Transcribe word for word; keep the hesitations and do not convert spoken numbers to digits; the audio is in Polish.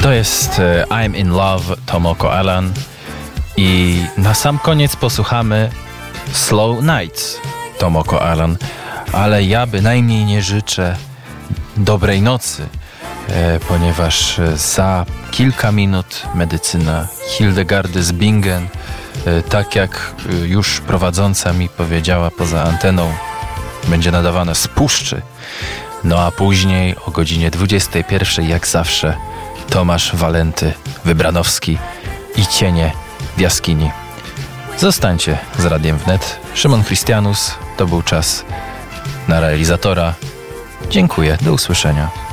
To jest e, I'm in Love Tomoko Alan i na sam koniec posłuchamy Slow Nights Tomoko Alan, ale ja bynajmniej nie życzę dobrej nocy, e, ponieważ za kilka minut medycyna Hildegardy z Bingen, e, tak jak już prowadząca mi powiedziała poza anteną, będzie nadawana z puszczy. No a później o godzinie dwudziestej pierwszej jak zawsze Tomasz Walenty Wybranowski i Cienie w jaskini. Zostańcie z Radiem Wnet. Szymon Christianus, to był czas na realizatora. Dziękuję, do usłyszenia.